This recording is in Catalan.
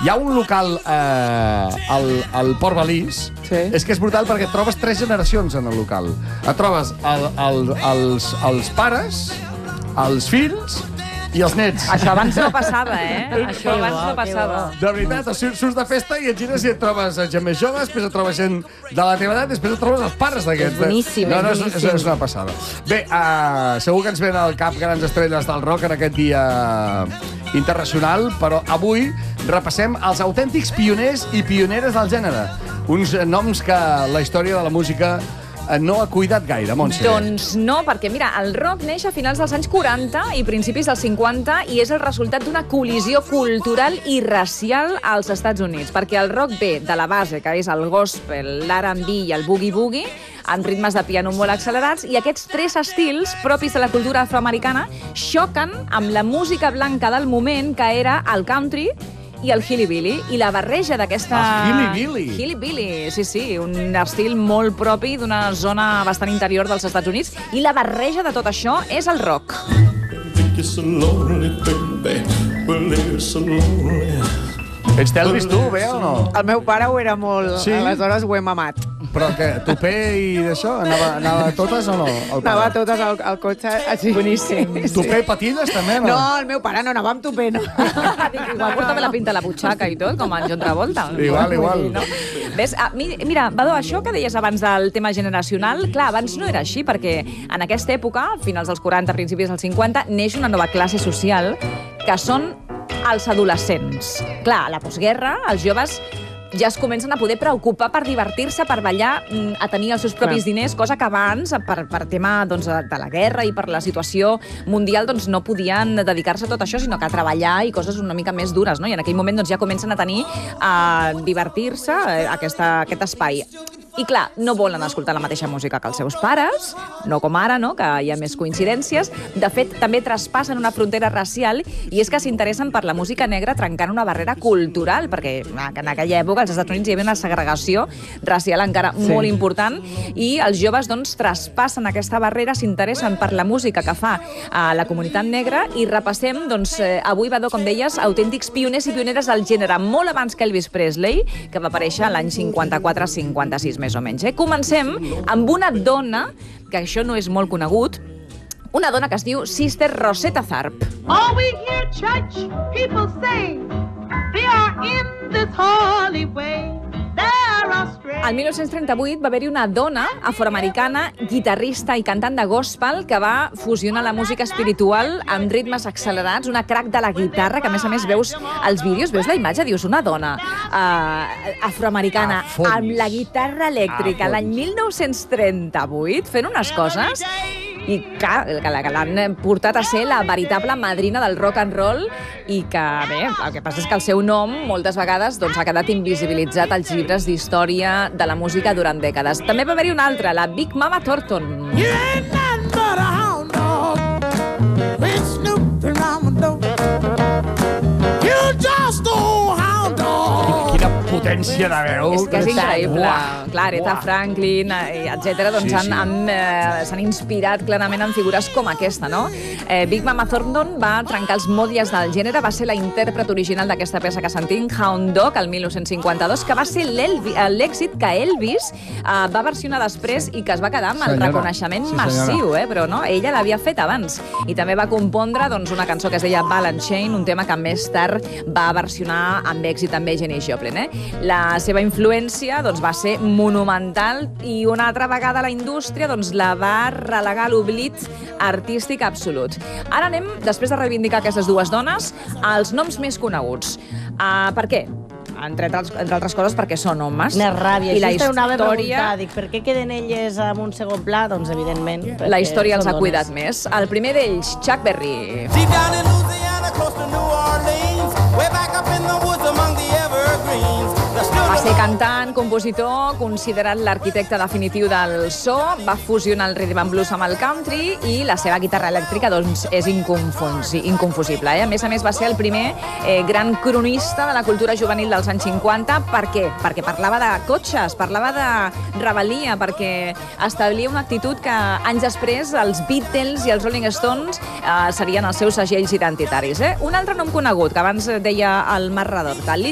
Hi ha un local al Port Balís, és que és brutal perquè et trobes 3 generacions en el local. Et trobes els pares, els fills i els nets. Això abans no passava, Això abans no passava. De veritat, surts de festa i et gires i et trobes gent més jove, després et trobes gent de la teva edat, després et trobes els pares d'aquests. És boníssim, és una passada. Bé, segur que ens ven al cap grans estrelles del rock en aquest dia internacional, però avui repassem els autèntics pioners i pioneres del gènere. Uns noms que la història de la música no ha cuidat gaire, Montse. Doncs no, perquè mira, el rock neix a finals dels anys 40 i principis dels 50 i és el resultat d'una col·lisió cultural i racial als Estats Units, perquè el rock ve de la base, que és el gospel, l'R&B i el boogie-boogie, amb ritmes de piano molt accelerats, i aquests 3 estils propis de la cultura afroamericana xoquen amb la música blanca del moment, que era el country i el hillbilly, i la barreja d'aquesta... Hillbilly? Hillbilly, sí, un estil molt propi d'una zona bastant interior dels Estats Units, i la barreja de tot això és el rock. Ets d'Elvis, tu, bé o no? El meu pare ho era molt, Sí? aleshores ho he mamat. Però què, tupé i d'això? Anava a totes o no? Anava a totes al cotxe. Així. Boníssim. Tupé i patilles, també, no? No, el meu pare no anava amb tupé, no. Igual porta la pinta a la butxaca i tot, com en John Travolta. Igual. No? Ves, mira, Badó, això que deies abans del tema generacional, clar, abans no era així, perquè en aquesta època, finals dels 40, principis dels 50, neix una nova classe social, que són els adolescents. Clar, a la postguerra, els joves ja es comencen a poder preocupar per divertir-se, per ballar, a tenir els seus propis diners, cosa que abans, per tema de la guerra i per la situació mundial, no podien dedicar-se a tot això, sinó que a treballar i coses una mica més dures, no? I en aquell moment ja comencen a tenir a divertir-se, aquest espai. I clar, no volen escoltar la mateixa música que els seus pares, no com ara, no? Que hi ha més coincidències. De fet, també traspassen una frontera racial, i és que s'interessen per la música negra trencant una barrera cultural, perquè en aquella època als Estats Units hi havia una segregació racial encara molt important, i els joves traspassen aquesta barrera, s'interessen per la música que fa la comunitat negra, i repassem, avui, Badó, com deies, autèntics pioners i pioneres del gènere, molt abans que Elvis Presley, que va aparèixer l'any 54-56, més o menys. Comencem amb una dona, que això no és molt conegut, una dona que es diu Sister Rosetta Tharpe. All we hear church people say, they are in this holy way. El 1938 va haver-hi una dona afroamericana, guitarrista i cantant de gospel, que va fusionar la música espiritual amb ritmes accelerats, una crack de la guitarra, que a més veus els vídeos, veus la imatge, dius una dona afroamericana amb la guitarra elèctrica l'any 1938 fent unes coses, i clar, que l'han portat a ser la veritable madrina del rock and roll, i que, bé, el que passa és que el seu nom moltes vegades ha quedat invisibilitzat als llibres d'història de la música durant dècades. També va haver-hi una altra, la Big Mama Thornton. Quina potència de veu. És que és increïble. Clar, Aretha Franklin, etc. S'han inspirat clarament en figures com aquesta, no? Big Mama Thornton va trencar els motlles del gènere, va ser la intèrpret original d'aquesta peça que sentim, Hound Dog, el 1952, que va ser l'èxit que Elvis va versionar després i que es va quedar amb el reconeixement massiu, però no, ella l'havia fet abans. I també va compondre una cançó que es deia Ball and Chain, un tema que més tard va versionar amb èxit també Janis Joplin. La seva influència va ser monumental, i una altra vegada la indústria la va relegar a l'oblit artístic absolut. Ara anem, després de reivindicar aquestes dues dones, als noms més coneguts. Per què? Entre altres coses perquè són homes. Més ràbia. I la Això anava a història... preguntar, per què queden elles en un segon pla? Doncs, evidentment, La història els ha cuidat més. El primer d'ells, Chuck Berry. Va ser cantant, compositor, considerat l'arquitecte definitiu del so, va fusionar el rhythm and blues amb el country, i la seva guitarra elèctrica és inconfusible. A més, va ser el primer gran cronista de la cultura juvenil dels anys 50. Per què? Perquè parlava de cotxes, parlava de rebel·lia, perquè establia una actitud que anys després els Beatles i els Rolling Stones serien els seus segells identitaris. Un altre nom conegut, que abans deia el Marc Redorta,